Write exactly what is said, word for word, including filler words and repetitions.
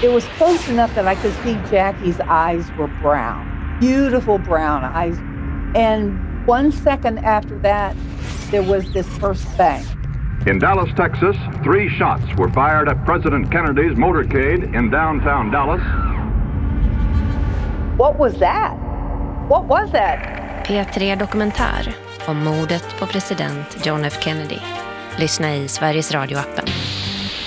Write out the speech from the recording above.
It was close enough that I could see Jackie's eyes were brown, beautiful brown eyes. And one second after that, there was this first bang. In Dallas, Texas, three shots were fired at President Kennedy's motorcade in downtown Dallas. What was that? What was that? P tre Dokumentär om mordet på president John F. Kennedy. Lyssna i Sveriges Radio-appen.